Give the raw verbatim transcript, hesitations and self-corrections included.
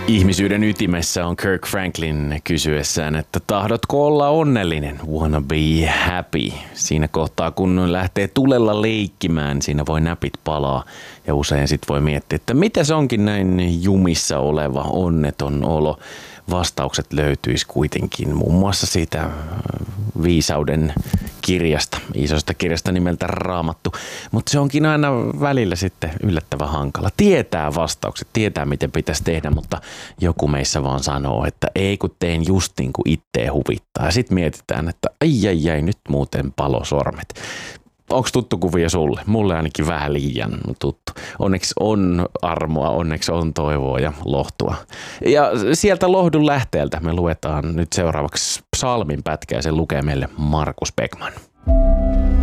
Ihmisyyden ytimessä on Kirk Franklin kysyessään, että tahdotko olla onnellinen? Wanna be happy. Siinä kohtaa, kun lähtee tulella leikkimään, siinä voi näpit palaa. Ja usein sit voi miettiä, että mitä se onkin näin jumissa oleva onneton olo. Vastaukset löytyisi kuitenkin muun muassa siitä viisauden kirjasta, isosta kirjasta nimeltä Raamattu. Mutta se onkin aina välillä sitten yllättävän hankala. Tietää vastaukset, tietää miten pitäisi tehdä, mutta joku meissä vaan sanoo, että ei kun teen just niin kuin itteen huvittaa. Ja sitten mietitään, että ai ai ai, nyt muuten palo sormet. Onko tuttu kuvia sulle? Mulle ainakin vähän liian tuttu. Onneksi on armoa, onneksi on toivoa ja lohtua. Ja sieltä lohdun lähteeltä me luetaan nyt seuraavaksi psalmin pätkä ja sen lukee meille Markus Beckman.